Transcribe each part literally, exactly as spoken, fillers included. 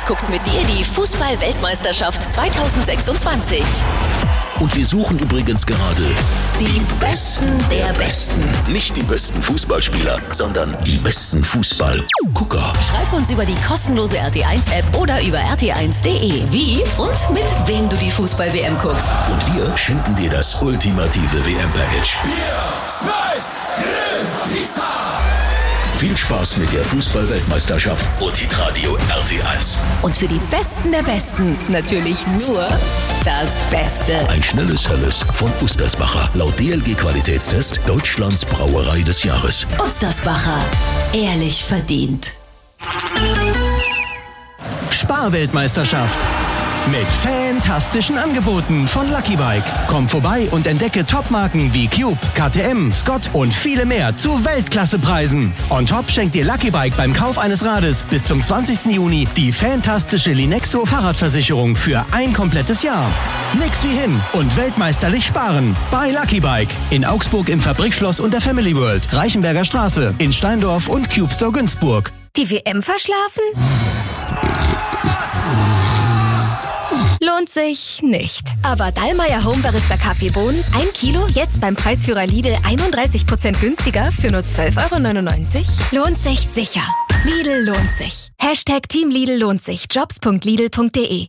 Max guckt mit dir die Fußball-Weltmeisterschaft zwanzig sechsundzwanzig. Und wir suchen übrigens gerade Die Besten der Besten. nicht die besten Fußballspieler, sondern die besten Fußballgucker. Schreib uns über die kostenlose R T eins App oder über r t eins punkt d e, wie und mit wem du die Fußball-W M guckst. Und wir schenken dir das ultimative W M-Package. Bier, Schweiß, Grill, Pizza. Viel Spaß mit der Fußball-Weltmeisterschaft und Hitradio R T eins. Und für die Besten der Besten natürlich nur das Beste. Ein schnelles Helles von Ostersbacher. Laut D L G-Qualitätstest Deutschlands Brauerei des Jahres. Ostersbacher. Ehrlich verdient. Sparweltmeisterschaft. Mit fantastischen Angeboten von Lucky Bike. Komm vorbei und entdecke Topmarken wie Cube, K T M, Scott und viele mehr zu Weltklassepreisen. On top schenkt dir Lucky Bike beim Kauf eines Rades bis zum zwanzigsten Juni die fantastische Linexo Fahrradversicherung für ein komplettes Jahr. Nix wie hin und weltmeisterlich sparen. Bei Lucky Bike. In Augsburg im Fabrikschloss und der Family World. Reichenberger Straße. In Steindorf und Cube Store Günzburg. Die W M verschlafen? Lohnt sich nicht. Aber Dallmayr Home Barista Kaffeebohnen, ein Kilo, jetzt beim Preisführer Lidl einunddreißig Prozent günstiger für nur zwölf Euro neunundneunzig. Lohnt sich sicher. Lidl lohnt sich. Hashtag Team Lidl lohnt sich. jobs punkt lidl punkt de.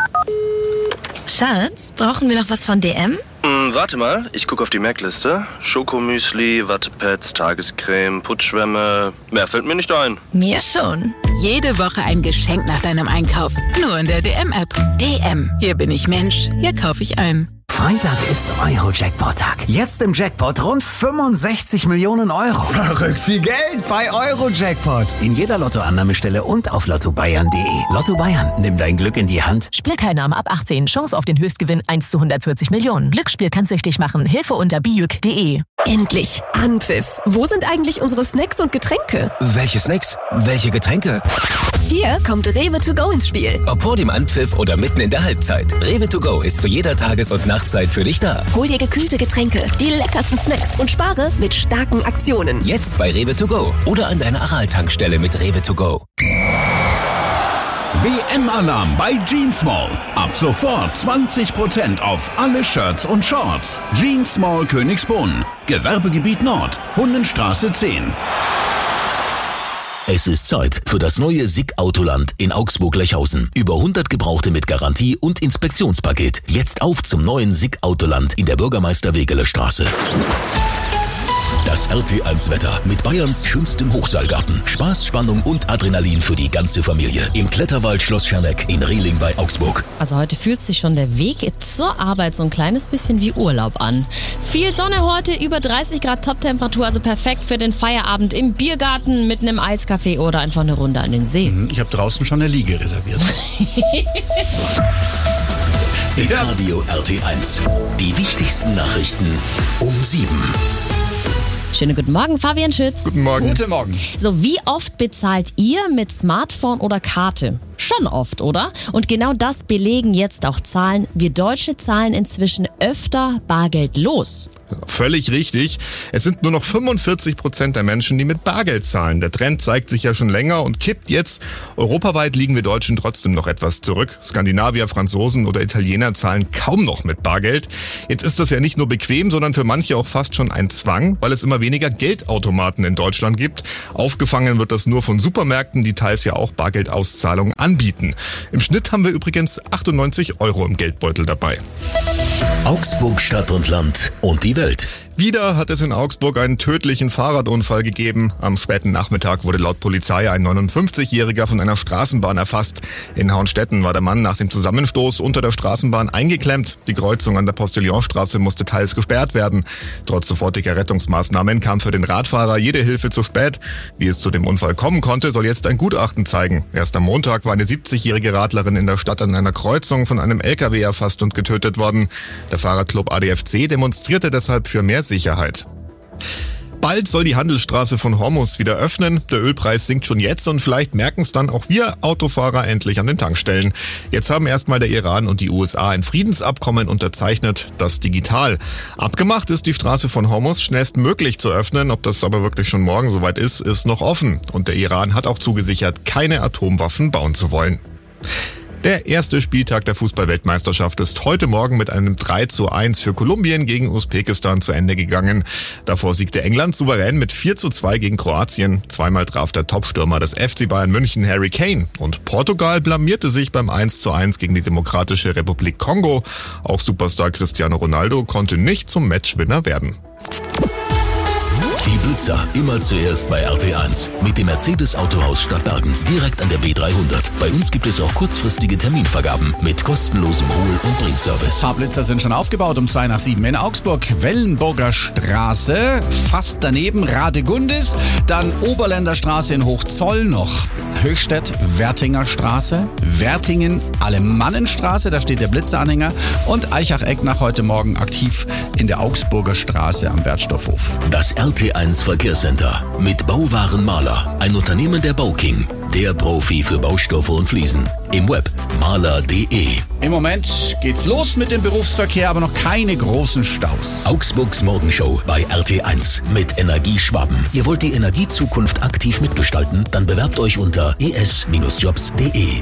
Schatz, brauchen wir noch was von D M? Hm, warte mal, ich gucke auf die Merkliste. Schokomüsli, Wattepads, Tagescreme, Putzschwämme. Mehr fällt mir nicht ein. Mir schon. Jede Woche ein Geschenk nach deinem Einkauf. Nur in der D M-App. D M. Hier bin ich Mensch. Hier kaufe ich ein. Freitag ist Euro-Jackpot-Tag. Jetzt im Jackpot rund fünfundsechzig Millionen Euro. Verrückt viel Geld bei Euro-Jackpot. In jeder Lottoannahmestelle und auf lotto bayern punkt de. Lotto Bayern, nimm dein Glück in die Hand. Spielteilnahme ab achtzehn. Chance auf den Höchstgewinn eins zu hundertvierzig Millionen. Glücksspiel kann süchtig machen. Hilfe unter bijuk punkt de. Endlich. Anpfiff. Wo sind eigentlich unsere Snacks und Getränke? Welche Snacks? Welche Getränke? Hier kommt Rewe to go ins Spiel. Ob vor dem Anpfiff oder mitten in der Halbzeit. Rewe to go ist zu jeder Tages- und Nachtzeit für dich da. Hol dir gekühlte Getränke, die leckersten Snacks und spare mit starken Aktionen. Jetzt bei Rewe to go oder an deiner Aral-Tankstelle mit Rewe to go. W M-Alarm bei Jeans Mall. Ab sofort zwanzig Prozent auf alle Shirts und Shorts. Jeans Mall Königsbrunn. Gewerbegebiet Nord. Hundenstraße zehn. Es ist Zeit für das neue S I C Autoland in Augsburg-Lechhausen. Über hundert Gebrauchte mit Garantie und Inspektionspaket. Jetzt auf zum neuen S I C Autoland in der Bürgermeister-Wegeler-Straße. Das R T eins Wetter mit Bayerns schönstem Hochseilgarten. Spaß, Spannung und Adrenalin für die ganze Familie. Im Kletterwald Schloss Scherneck in Rehling bei Augsburg. Also heute fühlt sich schon der Weg zur Arbeit so ein kleines bisschen wie Urlaub an. Viel Sonne heute, über dreißig Grad Top-Temperatur, also perfekt für den Feierabend im Biergarten mit einem Eiskaffee oder einfach eine Runde an den See. Ich habe draußen schon eine Liege reserviert. Radio R T eins. Die wichtigsten Nachrichten um sieben. Schönen guten Morgen, Fabian Schütz. Guten Morgen. Guten Morgen. So, wie oft bezahlt ihr mit Smartphone oder Karte? Schon oft, oder? Und genau das belegen jetzt auch Zahlen. Wir Deutsche zahlen inzwischen öfter bargeldlos. Völlig richtig. Es sind nur noch fünfundvierzig Prozent der Menschen, die mit Bargeld zahlen. Der Trend zeigt sich ja schon länger und kippt jetzt. Europaweit liegen wir Deutschen trotzdem noch etwas zurück. Skandinavier, Franzosen oder Italiener zahlen kaum noch mit Bargeld. Jetzt ist das ja nicht nur bequem, sondern für manche auch fast schon ein Zwang, weil es immer weniger Geldautomaten in Deutschland gibt. Aufgefangen wird das nur von Supermärkten, die teils ja auch Bargeldauszahlungen anbieten. Im Schnitt haben wir übrigens achtundneunzig Euro im Geldbeutel dabei. Augsburg Stadt und Land und die Welt. Wieder hat es in Augsburg einen tödlichen Fahrradunfall gegeben. Am späten Nachmittag wurde laut Polizei ein neunundfünfzigjähriger von einer Straßenbahn erfasst. In Hauenstetten war der Mann nach dem Zusammenstoß unter der Straßenbahn eingeklemmt. Die Kreuzung an der Postillonstraße musste teils gesperrt werden. Trotz sofortiger Rettungsmaßnahmen kam für den Radfahrer jede Hilfe zu spät. Wie es zu dem Unfall kommen konnte, soll jetzt ein Gutachten zeigen. Erst am Montag war eine siebzigjährige Radlerin in der Stadt an einer Kreuzung von einem L K W erfasst und getötet worden. Der Fahrradclub A D F C demonstrierte deshalb für mehr Sicherheit. Bald soll die Handelsstraße von Hormus wieder öffnen. Der Ölpreis sinkt schon jetzt und vielleicht merken es dann auch wir Autofahrer endlich an den Tankstellen. Jetzt haben erstmal der Iran und die U S A ein Friedensabkommen unterzeichnet, das digital. Abgemacht ist die Straße von Hormus schnellstmöglich zu öffnen. Ob das aber wirklich schon morgen soweit ist, ist noch offen. Und der Iran hat auch zugesichert, keine Atomwaffen bauen zu wollen. Der erste Spieltag der Fußball-Weltmeisterschaft ist heute Morgen mit einem drei zu eins für Kolumbien gegen Usbekistan zu Ende gegangen. Davor siegte England souverän mit vier zu zwei gegen Kroatien. Zweimal traf der Topstürmer des F C Bayern München Harry Kane. Und Portugal blamierte sich beim eins zu eins gegen die Demokratische Republik Kongo. Auch Superstar Cristiano Ronaldo konnte nicht zum Matchwinner werden. Die Blitzer immer zuerst bei R T eins. Mit dem Mercedes Autohaus Stadtbergen. Direkt an der B dreihundert. Bei uns gibt es auch kurzfristige Terminvergaben mit kostenlosem Hol- und Bringservice. Ein paar Blitzer sind schon aufgebaut um zwei nach sieben in Augsburg. Wellenburger Straße, fast daneben Radegundis. Dann Oberländer Straße in Hochzoll noch. Höchstädt, Wertinger Straße. Wertingen, Alemannenstraße, da steht der Blitzeranhänger. Und Eichach-Eck nach heute Morgen aktiv in der Augsburger Straße am Wertstoffhof. Das R T eins Verkehrscenter mit Bauwaren Maler, ein Unternehmen der Bauking, der Profi für Baustoffe und Fliesen. Im Web maler punkt de. Im Moment geht's los mit dem Berufsverkehr, aber noch keine großen Staus. Augsburgs Morgenshow bei R T eins mit Energieschwaben. Ihr wollt die Energiezukunft aktiv mitgestalten? Dann bewerbt euch unter e s jobs punkt de.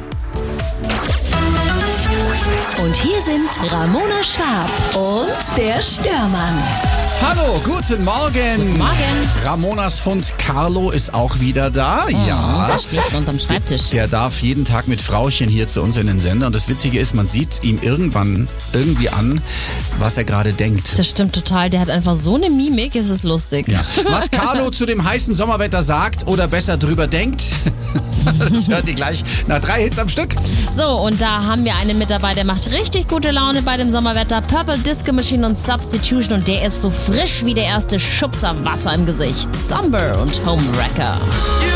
Und hier sind Ramona Schwab und der Störmann. Hallo, guten Morgen. Guten Morgen. Ramonas Hund Carlo ist auch wieder da. Oh, ja. Der schläft unterm Schreibtisch. Der darf jeden Tag mit Frauchen hier zu uns in den Sender. Und das Witzige ist, man sieht ihm irgendwann irgendwie an, was er gerade denkt. Das stimmt total. Der hat einfach so eine Mimik, es ist lustig. Ja. Was Carlo zu dem heißen Sommerwetter sagt oder besser drüber denkt, das hört ihr gleich nach drei Hits am Stück. So, und da haben wir einen mit dabei, der macht richtig gute Laune bei dem Sommerwetter. Purple Disco Machine und Substitution. Und der ist so frisch wie der erste Schubser Wasser im Gesicht. Summer und Homewrecker.